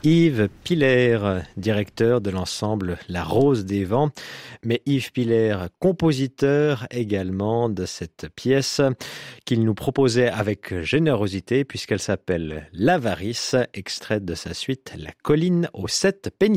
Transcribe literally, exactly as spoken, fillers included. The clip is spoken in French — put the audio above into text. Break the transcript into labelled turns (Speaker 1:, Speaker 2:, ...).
Speaker 1: Yves Piller, directeur de l'ensemble La Rose des Vents, mais Yves Piller, compositeur également de cette pièce qu'il nous proposait avec générosité puisqu'elle s'appelle L'Avarice, extraite de sa suite La colline aux sept péniches.